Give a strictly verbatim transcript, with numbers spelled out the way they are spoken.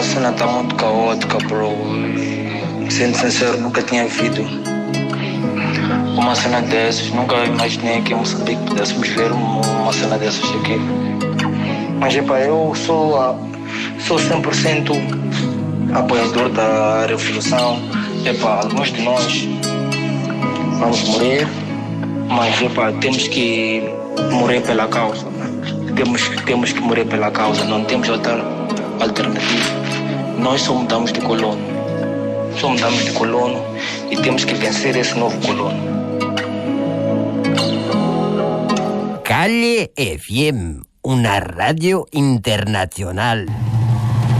cena está muito caótica, bro. Sendo sincero, nunca tinha visto uma cena dessas. Nunca imaginei que em Moçambique pudéssemos ver uma cena dessas aqui. Mas, epá, eu sou, a, sou cem por cento apoiador da revolução. Epá, alguns de nós vamos morrer, mas, epá, temos que morrer pela causa. Temos, temos que morrer pela causa, não temos outra alternativa. Nós só mudamos de colono. Só mudamos de colono e temos que vencer esse novo colono. Calle F M, una radio internacional.